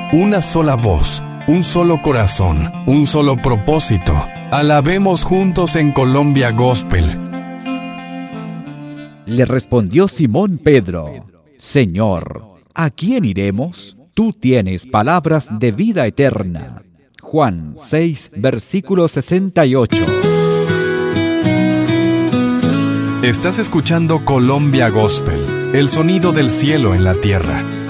una sola voz, un solo corazón, un solo propósito. Alabemos juntos en Colombia Gospel. Le respondió Simón Pedro: Señor, ¿a quién iremos? Tú tienes palabras de vida eterna. Juan 6, versículo 68. Estás escuchando Colombia Gospel, el sonido del cielo en la tierra.